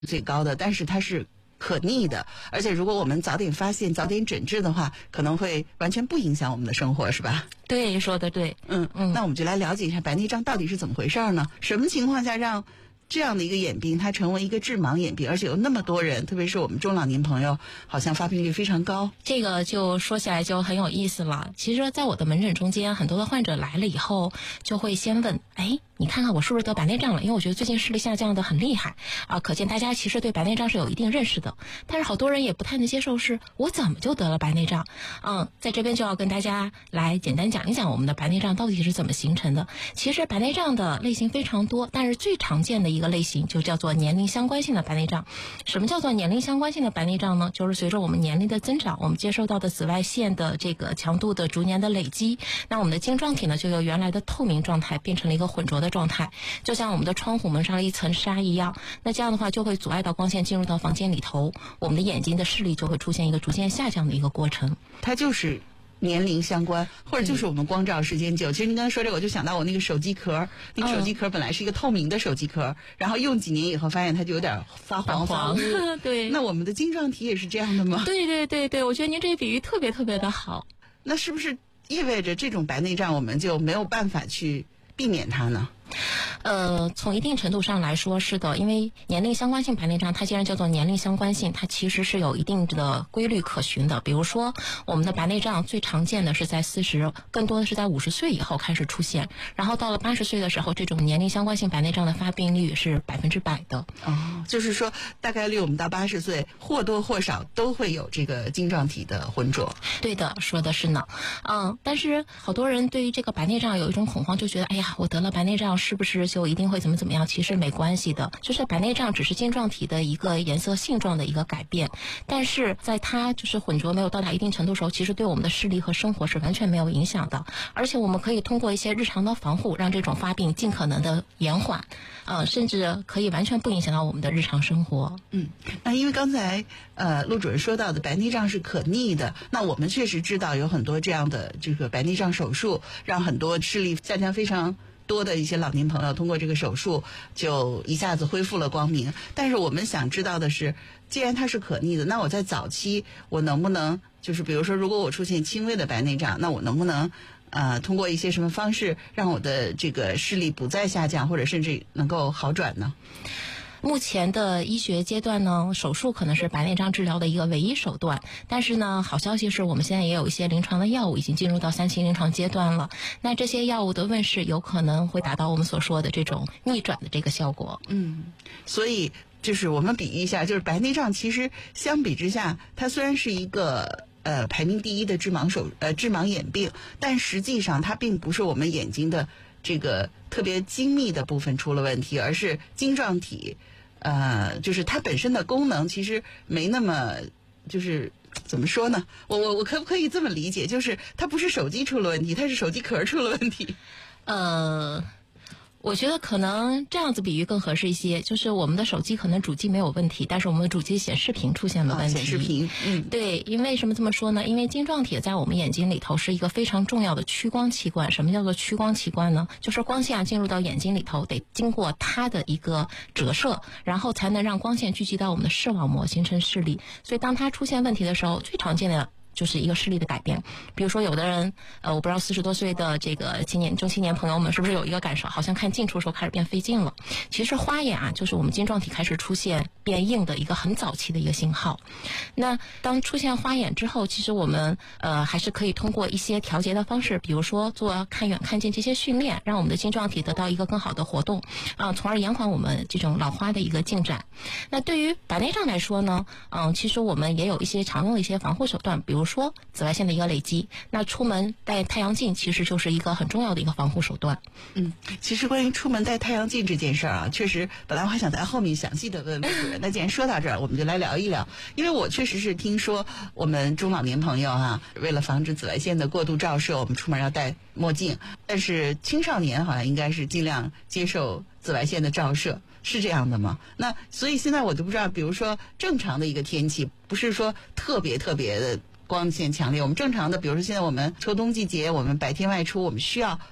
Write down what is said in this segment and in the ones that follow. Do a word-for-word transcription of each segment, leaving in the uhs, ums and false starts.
最高的，但是它是可逆的，而且如果我们早点发现、早点诊治的话，可能会完全不影响我们的生活，是吧？ 对，说的对。 嗯嗯，那我们就来了解一下白内障到底是怎么回事呢？什么情况下让这样的一个眼病它成为一个致盲眼病，而且有那么多人，特别是我们中老年朋友，好像发病率非常高。 这个就说起来就很有意思了。其实在我的门诊中间，很多的患者来了以后就会先问，哎，你看看我是不是得白内障了？因为我觉得最近视力下降的很厉害啊，可见大家其实对白内障是有一定认识的。但是好多人也不太能接受，是我怎么就得了白内障？嗯，在这边就要跟大家来简单讲一讲我们的白内障到底是怎么形成的。其实白内障的类型非常多，但是最常见的一个类型就叫做年龄相关性的白内障。什么叫做年龄相关性的白内障呢？就是随着我们年龄的增长，我们接受到的紫外线的这个强度的逐年的累积，那我们的晶状体呢就由原来的透明状态变成了一个混浊的状态，就像我们的窗户蒙上了一层纱一样。那这样的话就会阻碍到光线进入到房间里头，我们的眼睛的视力就会出现一个逐渐下降的一个过程。 它就是年龄相关，或者就是我们光照时间久。嗯、其实您刚才说这，我就想到我那个手机壳，那个手机壳本来是一个透明的手机壳，嗯、然后用几年以后发现它就有点发黄发乌。 对， 那我们的晶状体也是这样的吗？ 对对对对，我觉得您这个比喻特别特别的好。 那是不是意味着这种白内障我们就没有办法去避免它呢？ 呃，从一定程度上来说是的，因为年龄相关性白内障它既然叫做年龄相关性，它其实是有一定的规律可循的。比如说我们的白内障最常见的是在四十，更多的是在五十岁以后开始出现，然后到了八十岁的时候，这种年龄相关性白内障的发病率是百分之百的。 哦，就是说大概率我们到八十岁或多或少都会有这个晶状体的浑浊。 对的，说的是呢。嗯，但是好多人对于这个白内障有一种恐慌，就觉得哎呀，我得了白内障是不是就一定会怎么怎么样？其实没关系的，就是白内障只是晶状体的一个颜色性状的一个改变，但是在它就是混浊没有到达一定程度的时候，其实对我们的视力和生活是完全没有影响的。而且我们可以通过一些日常的防护，让这种发病尽可能的延缓，呃，甚至可以完全不影响到我们的日常生活。 嗯，那因为刚才呃陆主任说到的白内障是可逆的，那我们确实知道有很多这样的这个白内障手术，让很多视力下降非常多的一些老年朋友通过这个手术就一下子恢复了光明。但是我们想知道的是，既然它是可逆的，那我在早期我能不能就是比如说如果我出现轻微的白内障，那我能不能呃通过一些什么方式让我的这个视力不再下降，或者甚至能够好转呢？ 目前的医学阶段呢，手术可能是白内障治疗的一个唯一手段。但是呢，好消息是我们现在也有一些临床的药物已经进入到三期临床阶段了。那这些药物的问世，有可能会达到我们所说的这种逆转的这个效果。 嗯，所以就是我们比喻一下，就是白内障其实相比之下，它虽然是一个呃排名第一的致盲手呃致盲眼病，但实际上它并不是我们眼睛的这个特别精密的部分出了问题，而是晶状体。呃，就是它本身的功能其实没那么，就是怎么说呢？我我我可不可以这么理解？就是它不是手机出了问题，它是手机壳出了问题。 呃。我觉得可能这样子比喻更合适一些，就是我们的手机可能主机没有问题，但是我们的主机显示屏出现了问题。 显示屏，嗯， 对，因为什么这么说呢？因为晶状体在我们眼睛里头是一个非常重要的屈光器官。什么叫做屈光器官呢？就是光线进入到眼睛里头，得经过它的一个折射，然后才能让光线聚集到我们的视网膜，形成视力。所以当它出现问题的时候，最常见的就是一个视力的改变。比如说有的人呃，我不知道四十多岁的这个青年中青年朋友们是不是有一个感受，好像看近处的时候开始变费劲了。其实花眼啊，就是我们晶状体开始出现变硬的一个很早期的一个信号。那当出现花眼之后，其实我们呃还是可以通过一些调节的方式，比如说做看远看近这些训练，让我们的晶状体得到一个更好的活动啊、呃，从而延缓我们这种老花的一个进展。那对于白内障来说呢，嗯、呃，其实我们也有一些常用的一些防护手段，比如说紫外线的一个累积。那出门戴太阳镜其实就是一个很重要的一个防护手段。 嗯，其实关于出门戴太阳镜这件事儿啊，确实本来我还想在后面详细的问问主任，那既然说到这儿，我们就来聊一聊。因为我确实是听说我们中老年朋友啊，为了防止紫外线的过度照射，我们出门要戴墨镜，但是青少年好像应该是尽量接受紫外线的照射，是这样的吗？那所以现在我就不知道，比如说正常的一个天气，不是说特别特别的光线强烈，我们正常的，比如说现在我们秋冬季节，我们白天外出，我们需要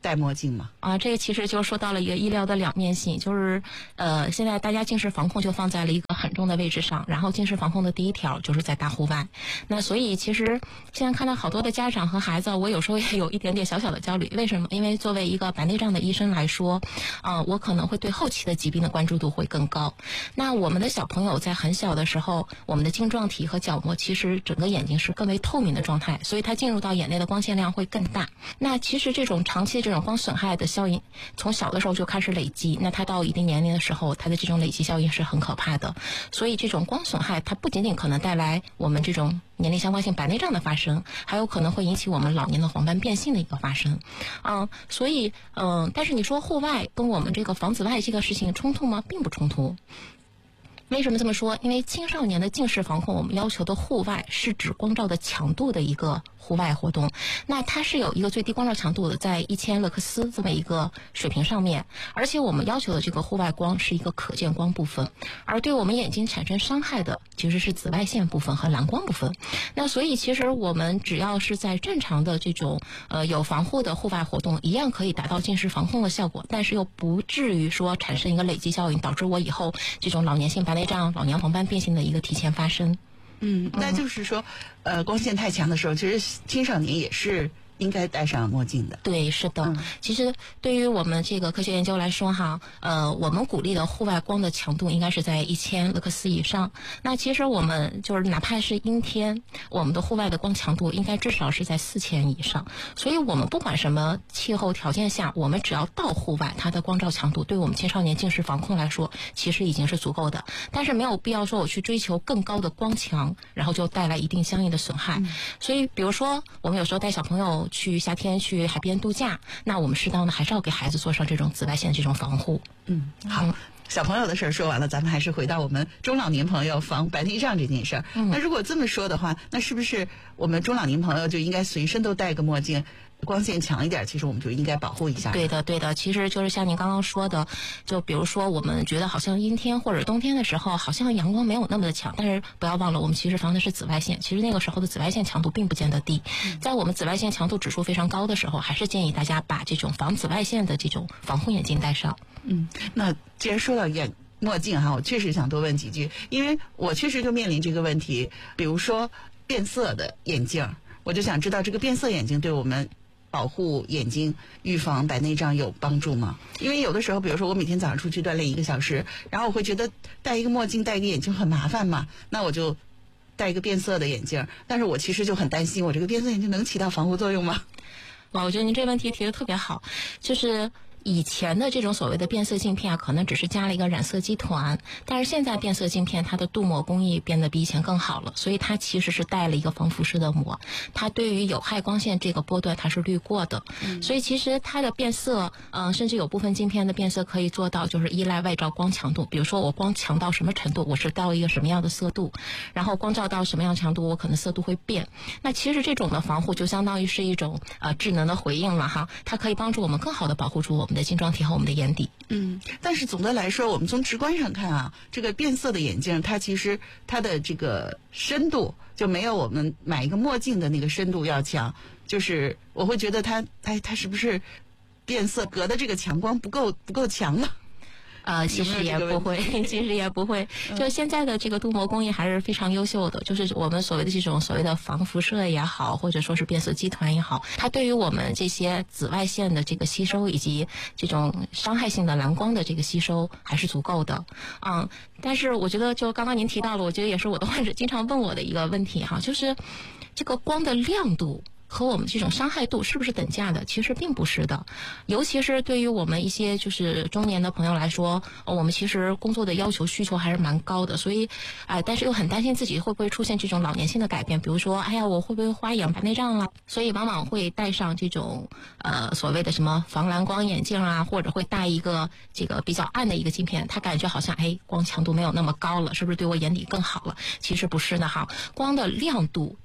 戴墨镜吗？ 啊，这个其实就说到了一个医疗的两面性，就是呃，现在大家近视防控就放在了一个很重的位置上，然后近视防控的第一条就是在大户外。那所以其实现在看到好多的家长和孩子，我有时候也有一点点小小的焦虑。为什么？因为作为一个白内障的医生来说，啊、呃，我可能会对后期的疾病的关注度会更高。那我们的小朋友在很小的时候，我们的晶状体和角膜其实整个眼睛是更为透明的状态，所以它进入到眼内的光线量会更大。那其实这种长期这种光损害的效应，从小的时候就开始累积，那它到一定年龄的时候，它的这种累积效应是很可怕的。所以这种光损害，它不仅仅可能带来我们这种年龄相关性白内障的发生，还有可能会引起我们老年的黄斑变性的一个发生。嗯，所以嗯，但是你说户外跟我们这个防紫外这个事情冲突吗？并不冲突。为什么这么说？因为青少年的近视防控，我们要求的户外是指光照的强度的一个户外活动，那它是有一个最低光照强度的，在一千勒克斯这么一个水平上面，而且我们要求的这个户外光是一个可见光部分，而对我们眼睛产生伤害的其实是紫外线部分和蓝光部分。那所以其实我们只要是在正常的这种呃有防护的户外活动，一样可以达到近视防控的效果，但是又不至于说产生一个累积效应，导致我以后这种老年性白内障、老年黄斑变性的一个提前发生。 嗯，那就是说，呃，光线太强的时候，其实青少年也是应该戴上墨镜的。 对，是的。嗯、其实对于我们这个科学研究来说哈，呃，我们鼓励的户外光的强度应该是在一千勒克斯以上。那其实我们就是哪怕是阴天，我们的户外的光强度应该至少是在四千以上。所以我们不管什么气候条件下，我们只要到户外，它的光照强度对我们青少年近视防控来说，其实已经是足够的。但是没有必要说我去追求更高的光强，然后就带来一定相应的损害。嗯、所以比如说我们有时候带小朋友去夏天去海边度假，那我们适当的还是要给孩子做上这种紫外线这种防护。 嗯，好。嗯，小朋友的事儿说完了，咱们还是回到我们中老年朋友防白内障这件事儿。嗯，那如果这么说的话，那是不是我们中老年朋友就应该随身都戴个墨镜？光线强一点，其实我们就应该保护一下。 对的，对的，其实就是像您刚刚说的，就比如说我们觉得好像阴天或者冬天的时候，好像阳光没有那么的强，但是不要忘了，我们其实防的是紫外线，其实那个时候的紫外线强度并不见得低。嗯、在我们紫外线强度指数非常高的时候，还是建议大家把这种防紫外线的这种防护眼镜戴上。 嗯，那既然说到眼墨镜哈，我确实想多问几句，因为我确实就面临这个问题，比如说变色的眼镜，我就想知道这个变色眼镜对我们保护眼睛、预防白内障有帮助吗？因为有的时候，比如说我每天早上出去锻炼一个小时，然后我会觉得戴一个墨镜、戴一个眼镜很麻烦嘛，那我就戴一个变色的眼镜。但是我其实就很担心，我这个变色眼镜能起到防护作用吗？ 哇，我觉得您这个问题提得特别好，就是以前的这种所谓的变色镜片啊，可能只是加了一个染色基团，但是现在变色镜片它的镀膜工艺变得比以前更好了，所以它其实是带了一个防辐射的膜，它对于有害光线这个波段它是滤过的，嗯、所以其实它的变色，嗯、呃，甚至有部分镜片的变色可以做到就是依赖外照光强度，比如说我光强到什么程度，我是到一个什么样的色度，然后光照到什么样强度，我可能色度会变。那其实这种的防护就相当于是一种呃智能的回应了哈，它可以帮助我们更好的保护住我们的晶状体和我们的眼底。 嗯，但是总的来说，我们从直观上看啊，这个变色的眼镜，它其实它的这个深度就没有我们买一个墨镜的那个深度要强。就是我会觉得它，它它是不是变色隔的这个强光不够不够强呢？ 呃，其实也不会，其实也不会。就现在的这个镀膜工艺还是非常优秀的，就是我们所谓的这种所谓的防辐射也好，或者说是变色基团也好，它对于我们这些紫外线的这个吸收以及这种伤害性的蓝光的这个吸收还是足够的。嗯，但是我觉得就刚刚您提到了，我觉得也是我的患者经常问我的一个问题哈，就是这个光的亮度和我们这种伤害度是不是等价的？其实并不是的，尤其是对于我们一些就是中年的朋友来说，哦、我们其实工作的要求需求还是蛮高的，所以啊、呃，但是又很担心自己会不会出现这种老年性的改变，比如说，哎呀，我会不会花眼白内障了？所以往往会戴上这种呃所谓的什么防蓝光眼镜啊，或者会戴一个这个比较暗的一个镜片，他感觉好像哎光强度没有那么高了，是不是对我眼底更好了？其实不是的哈，光的亮度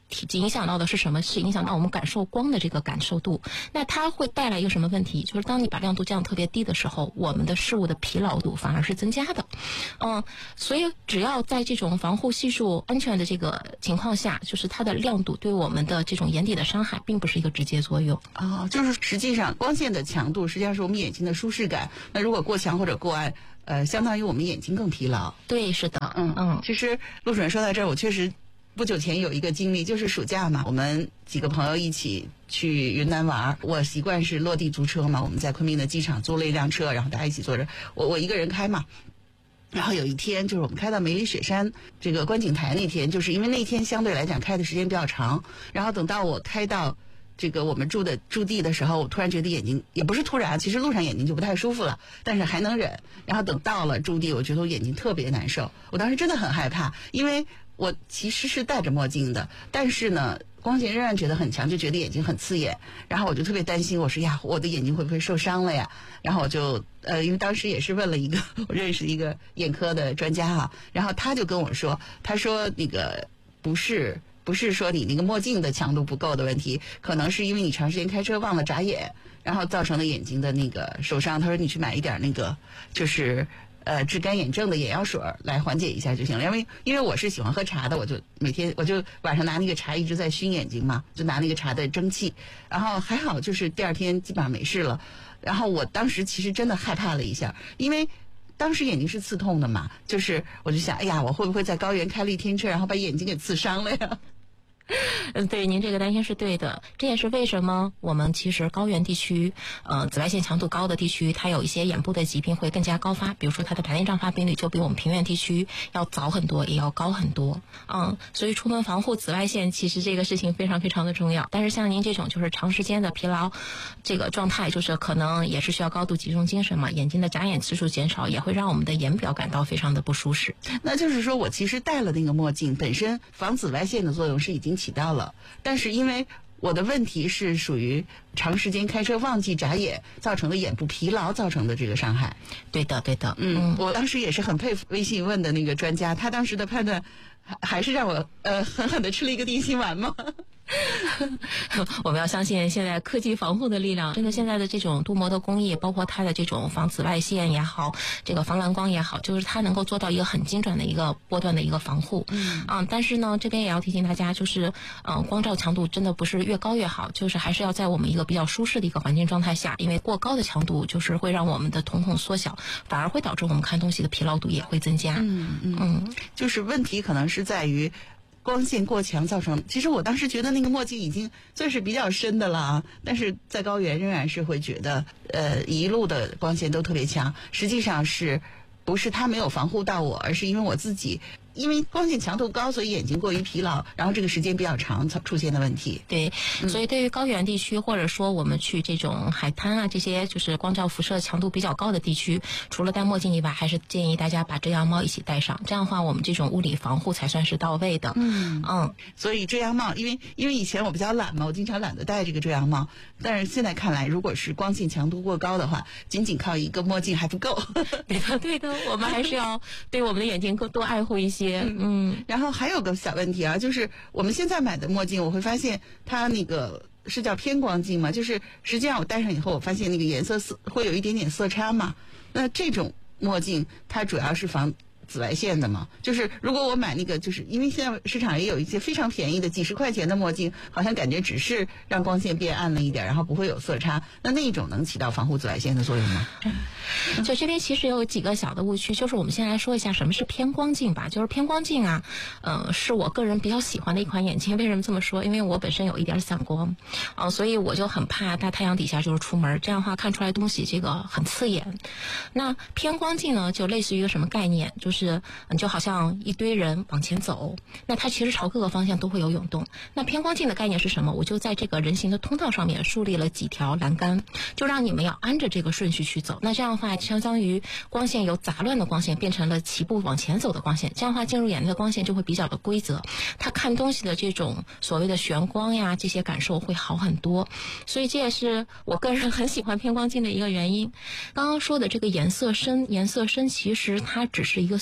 体积影响到的是什么？是影响到我们感受光的这个感受度。那它会带来一个什么问题？就是当你把亮度降得特别低的时候，我们的事物的疲劳度反而是增加的。嗯，所以只要在这种防护系数安全的这个情况下，就是它的亮度对我们的这种眼底的伤害并不是一个直接作用。 哦，就是实际上光线的强度实际上是我们眼睛的舒适感。那如果过强或者过暗，呃，相当于我们眼睛更疲劳。 对，是的， 嗯嗯。 其实陆主任说到这儿，我确实不久前有一个经历，就是暑假嘛，我们几个朋友一起去云南玩，我习惯是落地租车嘛，我们在昆明的机场租了一辆车，然后大家一起坐着，我我一个人开嘛。然后有一天，就是我们开到梅里雪山这个观景台那天，就是因为那天相对来讲开的时间比较长，然后等到我开到这个我们住的驻地的时候，我突然觉得眼睛也不是突然，其实路上眼睛就不太舒服了，但是还能忍。然后等到了驻地，我觉得我眼睛特别难受，我当时真的很害怕，因为我其实是戴着墨镜的，但是呢光线仍然觉得很强，就觉得眼睛很刺眼，然后我就特别担心，我说呀，我的眼睛会不会受伤了呀？然后我就呃，因为当时也是问了一个我认识一个眼科的专家哈、啊，然后他就跟我说，他说那个不是不是说你那个墨镜的强度不够的问题，可能是因为你长时间开车忘了眨眼，然后造成了眼睛的那个受伤。他说你去买一点那个就是呃治干眼症的眼药水来缓解一下就行了。因为因为我是喜欢喝茶的，我就每天我就晚上拿那个茶一直在熏眼睛嘛，就拿那个茶的蒸汽，然后还好就是第二天基本上没事了。然后我当时其实真的害怕了一下，因为当时眼睛是刺痛的嘛，就是我就想，哎呀，我会不会在高原开了一天车，然后把眼睛给刺伤了呀？ 嗯，对，您这个担心是对的，这也是为什么我们其实高原地区，呃，紫外线强度高的地区，它有一些眼部的疾病会更加高发，比如说它的白内障发病率就比我们平原地区要早很多，也要高很多。嗯，所以出门防护紫外线，其实这个事情非常非常的重要。但是像您这种就是长时间的疲劳，这个状态就是可能也是需要高度集中精神嘛，眼睛的眨眼次数减少，也会让我们的眼表感到非常的不舒适。 那就是说我其实戴了那个墨镜，本身防紫外线的作用是已经起到了，但是因为我的问题是属于长时间开车忘记眨眼造成的眼部疲劳造成的这个伤害。 对的，对的， 嗯，我当时也是很佩服微信问的那个专家，他当时的判断还还是让我呃狠狠的吃了一个定心丸嘛。 我们要相信现在科技防护的力量，真的现在的这种镀膜的工艺，包括它的这种防紫外线也好，这个防蓝光也好，就是它能够做到一个很精准的一个波段的一个防护。嗯，啊，但是呢，这边也要提醒大家，就是嗯，光照强度真的不是越高越好，就是还是要在我们一个比较舒适的一个环境状态下，因为过高的强度就是会让我们的瞳孔缩小，反而会导致我们看东西的疲劳度也会增加。 嗯嗯嗯，就是问题可能是在于光线过强造成，其实我当时觉得那个墨镜已经算是比较深的了啊，但是在高原仍然是会觉得，呃，一路的光线都特别强。实际上是不是它没有防护到我，而是因为我自己，因为光线强度高，所以眼睛过于疲劳，然后这个时间比较长才出现的问题。 对，所以对于高原地区，或者说我们去这种海滩啊，这些就是光照辐射强度比较高的地区，除了戴墨镜以外，还是建议大家把遮阳帽一起戴上，这样的话我们这种物理防护才算是到位的。 嗯嗯， 所以遮阳帽，因为因为以前我比较懒嘛，我经常懒得戴这个遮阳帽，但是现在看来，如果是光线强度过高的话，仅仅靠一个墨镜还不够。 对的，对的，我们还是要对我们的眼睛更多爱护一些。嗯。 嗯，然后还有个小问题啊，就是我们现在买的墨镜，我会发现它那个是叫偏光镜嘛，就是实际上我戴上以后，我发现那个颜色色会有一点点色差嘛。那这种墨镜它主要是防紫外线的嘛，就是如果我买那个，就是因为现在市场也有一些非常便宜的几十块钱的墨镜，好像感觉只是让光线变暗了一点，然后不会有色差，那那一种能起到防护紫外线的作用吗？ 就这边其实有几个小的误区，就是我们先来说一下什么是偏光镜吧。就是偏光镜啊，呃，是我个人比较喜欢的一款眼镜。为什么这么说？因为我本身有一点散光，啊、呃，所以我就很怕大太阳底下就是出门，这样的话看出来东西这个很刺眼。那偏光镜呢，就类似于一个什么概念？就是是嗯，就好像一堆人往前走，那它其实朝各个方向都会有涌动。那偏光镜的概念是什么？我就在这个人行的通道上面树立了几条栏杆，就让你们要按着这个顺序去走。那这样的话，相当于光线由杂乱的光线变成了齐步往前走的光线，这样的话进入眼内的光线就会比较的规则，它看东西的这种所谓的眩光呀，这些感受会好很多。所以这也是我个人很喜欢偏光镜的一个原因。刚刚说的这个颜色深，颜色深其实它只是一个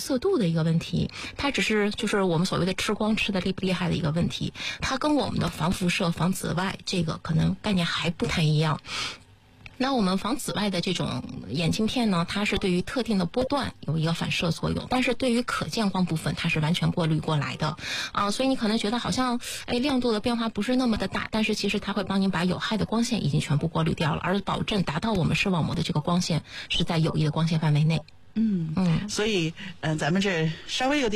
色度的一个问题，它只是就是我们所谓的吃光吃的厉不厉害的一个问题，它跟我们的防辐射、防紫外这个可能概念还不太一样。那我们防紫外的这种眼镜片呢，它是对于特定的波段有一个反射作用，但是对于可见光部分它是完全过滤过来的啊，所以你可能觉得好像哎亮度的变化不是那么的大，但是其实它会帮你把有害的光线已经全部过滤掉了，而保证达到我们视网膜的这个光线是在有益的光线范围内。 嗯嗯，所以嗯、呃，咱们这稍微有点。